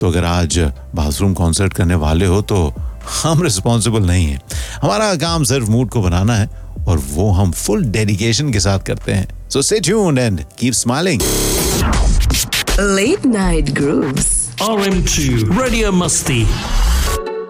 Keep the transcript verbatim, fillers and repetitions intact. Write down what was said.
तो अगर आज बाथरूम कॉन्सर्ट करने वाले हो तो हम रिस्पॉन्सिबल नहीं हैं. हमारा काम सिर्फ मूड को बनाना है और वो हम फुल डेडिकेशन के साथ करते हैं. So stay tuned and keep smiling. Late Night Grooves. R M two Radio Musty.